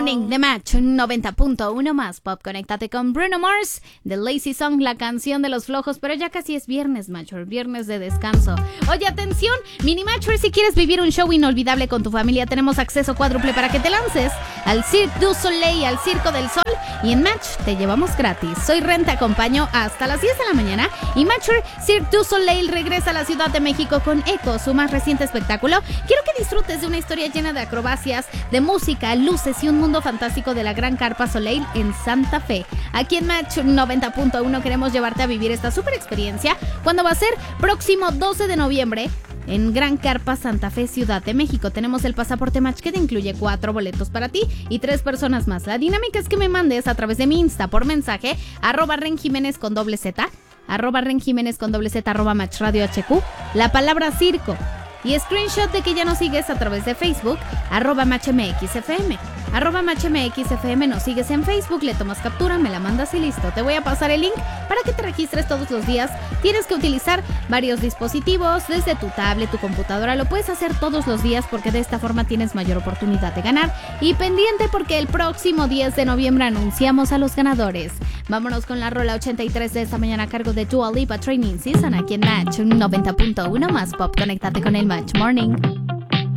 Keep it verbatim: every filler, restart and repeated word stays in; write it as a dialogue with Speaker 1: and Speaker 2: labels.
Speaker 1: Morning de Match noventa punto uno más Pop. Conéctate con Bruno Mars, The Lazy Song, la canción de los flojos. Pero ya casi es viernes, Matcher, viernes de descanso. Oye, atención, Mini Matcher, si quieres vivir un show inolvidable con tu familia, tenemos acceso cuádruple para que te lances al Cirque du Soleil, al Circo del Sol, y en Match te llevamos gratis. Soy Ren, te acompaño hasta las diez de la mañana. Y Matcher, Cirque du Soleil regresa a la Ciudad de México con Echo, su más reciente espectáculo. Quiero que disfrutes de una historia llena de acrobacias, de música, luces y un mundo fantástico de la Gran Carpa Soleil en Santa Fe. Aquí en Match noventa punto uno queremos llevarte a vivir esta super experiencia. ¿Cuándo va a ser? Próximo doce de noviembre en Gran Carpa Santa Fe, Ciudad de México. Tenemos el pasaporte Match que te incluye cuatro boletos para ti y tres personas más. La dinámica es que me mandes a través de mi Insta por mensaje, arroba Ren Jiménez con doble Z, arroba Ren Jiménez con doble Z, arroba Match Radio H Q, la palabra circo y screenshot de que ya nos sigues a través de Facebook, arroba MatchMXFM. Arroba MatchMXFM, nos sigues en Facebook, le tomas captura, me la mandas y listo. Te voy a pasar el link para que te registres todos los días. Tienes que utilizar varios dispositivos, desde tu tablet, tu computadora. Lo puedes hacer todos los días porque de esta forma tienes mayor oportunidad de ganar. Y pendiente porque el próximo diez de noviembre anunciamos a los ganadores. Vámonos con la rola ochenta y tres de esta mañana a cargo de Dua Lipa, Training Season, aquí en Match noventa punto uno más Pop. Conéctate con el Match Morning.